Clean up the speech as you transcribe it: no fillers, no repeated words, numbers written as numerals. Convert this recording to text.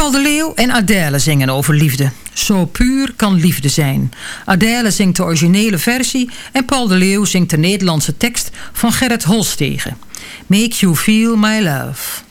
Paul de Leeuw en Adele zingen over liefde. Zo puur kan liefde zijn. Adele zingt de originele versie en Paul de Leeuw zingt de Nederlandse tekst van Gerrit Holstegen. Make You Feel My Love.